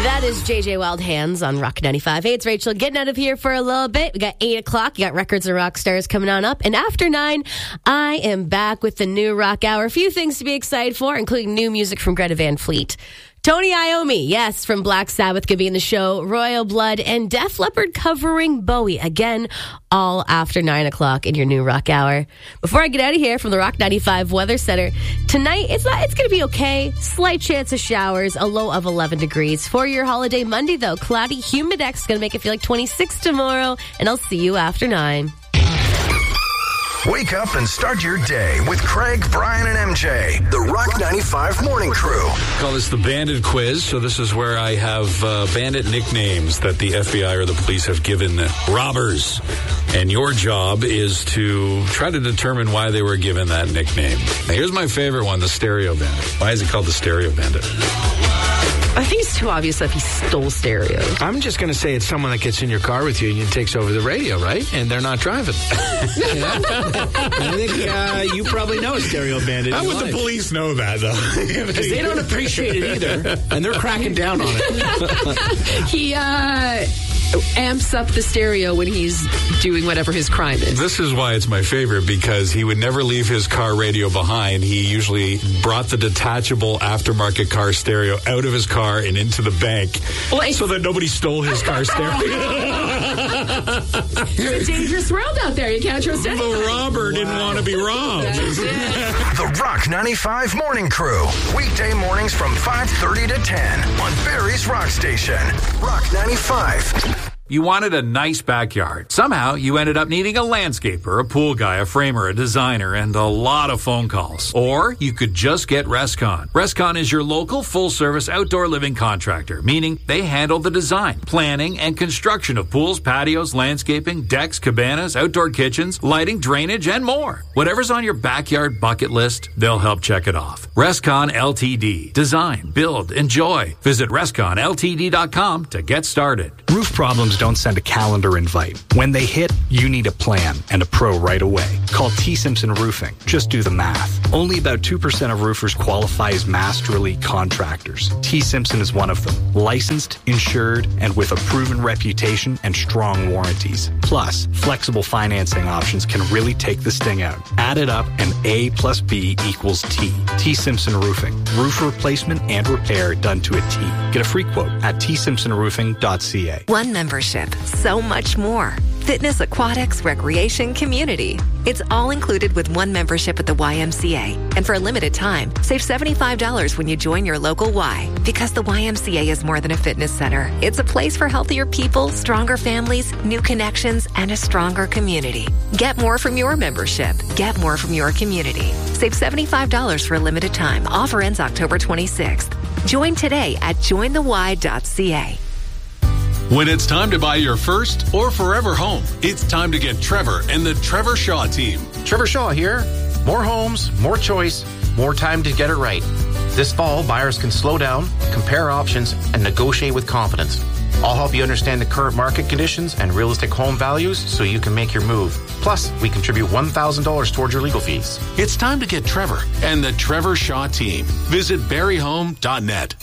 That is JJ Wild Hands on Rock 95. Hey, it's Rachel getting out of here for a little bit. We got 8 o'clock. You got Records and Rock Stars coming on up. And after 9, I am back with the new Rock Hour. A few things to be excited for, including new music from Greta Van Fleet. Tony Iommi, yes, from Black Sabbath could be in the show. Royal Blood and Def Leppard covering Bowie. Again, all after 9 o'clock in your new Rock Hour. Before I get out of here from the Rock 95 Weather Center, tonight it's going to be okay. Slight chance of showers, a low of 11 degrees. For your holiday Monday, though, cloudy, humid X going to make it feel like 26 tomorrow. And I'll see you after 9. Wake up and start your day with Craig, Brian, and MJ. The Rock 95 Morning Crew. Call this the Bandit Quiz. So this is where I have bandit nicknames that the FBI or the police have given robbers. And your job is to try to determine why they were given that nickname. Now, here's my favorite one, the Stereo Bandit. Why is it called the Stereo Bandit? I think it's too obvious that he stole stereos. I'm just going to say it's someone that gets in your car with you and takes over the radio, right? And they're not driving. I think you probably know a Stereo Bandit. How would the police know that, though? Because they don't appreciate it either. And they're cracking down on it. He amps up the stereo when he's doing whatever his crime is. This is why it's my favorite, because he would never leave his car radio behind. He usually brought the detachable aftermarket car stereo out of his car and into the bank so that nobody stole his car stereo. It's a dangerous world out there. You can't trust anyone. The robber didn't want to be robbed. The Rock 95 Morning Crew. Weekday mornings from 5:30 to 10 on Barrie's Rock Station. Rock 95. You wanted a nice backyard. Somehow, you ended up needing a landscaper, a pool guy, a framer, a designer, and a lot of phone calls. Or you could just get Rescon. Rescon is your local full-service outdoor living contractor, meaning they handle the design, planning, and construction of pools, patios, landscaping, decks, cabanas, outdoor kitchens, lighting, drainage, and more. Whatever's on your backyard bucket list, they'll help check it off. Rescon Ltd. Design, build, enjoy. Visit ResconLTD.com to get started. Roof problems don't send a calendar invite. When they hit, you need a plan and a pro right away. Call T. Simpson Roofing. Just do the math. Only about 2% of roofers qualify as Master Elite contractors. T. Simpson is one of them. Licensed, insured, and with a proven reputation and strong warranties. Plus, flexible financing options can really take the sting out. Add it up and A plus B equals T. T. Simpson Roofing. Roof replacement and repair done to a T. Get a free quote at tsimpsonroofing.ca. One membership, so much more. Fitness, aquatics, recreation, community. It's all included with one membership at the YMCA. And for a limited time, save $75 when you join your local Y. Because the YMCA is more than a fitness center. It's a place for healthier people, stronger families, new connections, and a stronger community. Get more from your membership. Get more from your community. Save $75 for a limited time. Offer ends October 26th. Join today at jointheY.ca. When it's time to buy your first or forever home, it's time to get Trevor and the Trevor Shaw team. Trevor Shaw here. More homes, more choice, more time to get it right. This fall, buyers can slow down, compare options, and negotiate with confidence. I'll help you understand the current market conditions and realistic home values so you can make your move. Plus, we contribute $1,000 towards your legal fees. It's time to get Trevor and the Trevor Shaw team. Visit barryhome.net.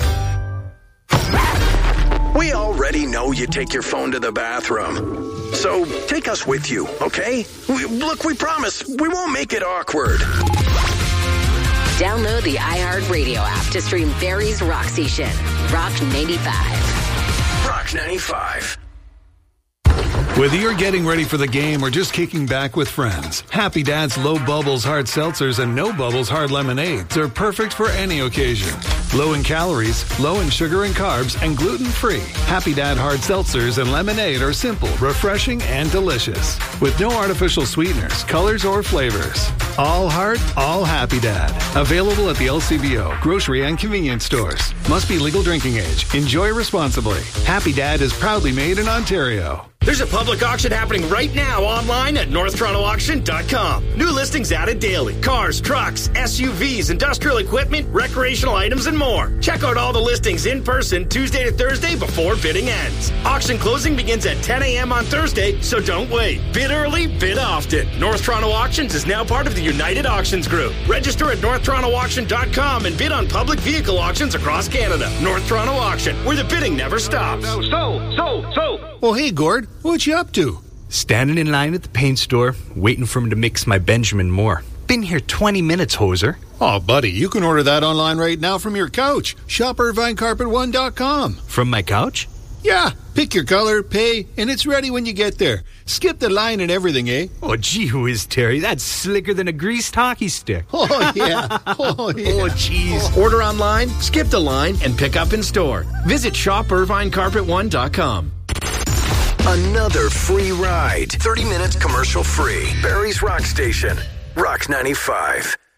We already know you take your phone to the bathroom. So take us with you, okay? We promise we won't make it awkward. Download the iHeartRadio app to stream Barrie's Rock Station. Rock 95. Rock 95. Whether you're getting ready for the game or just kicking back with friends, Happy Dad's Low Bubbles Hard Seltzers and No Bubbles Hard Lemonades are perfect for any occasion. Low in calories, low in sugar and carbs, and gluten-free. Happy Dad Hard Seltzers and Lemonade are simple, refreshing, and delicious. With no artificial sweeteners, colors, or flavors. All heart, all Happy Dad. Available at the LCBO, grocery, and convenience stores. Must be legal drinking age. Enjoy responsibly. Happy Dad is proudly made in Ontario. There's a public auction happening right now online at NorthTorontoAuction.com. New listings added daily. Cars, trucks, SUVs, industrial equipment, recreational items, and more. Check out all the listings in person Tuesday to Thursday before bidding ends. Auction closing begins at 10 a.m. on Thursday, so don't wait. Bid early, bid often. North Toronto Auctions is now part of the United Auctions Group. Register at NorthTorontoAuction.com and bid on public vehicle auctions across Canada. North Toronto Auction, where the bidding never stops. Oh, hey, Gord. What you up to? Standing in line at the paint store, waiting for him to mix my Benjamin Moore. Been here 20 minutes, hoser. Oh, buddy, you can order that online right now from your couch. Shop IrvineCarpet1.com. From my couch? Yeah. Pick your color, pay, and it's ready when you get there. Skip the line and everything, eh? Oh, gee whiz, Terry. That's slicker than a greased hockey stick. Oh, yeah. Oh, yeah. Oh, jeez. Order online, skip the line, and pick up in store. Visit shopIrvineCarpet1.com. Another free ride. 30 minutes commercial free. Barrie's Rock Station. Rock 95.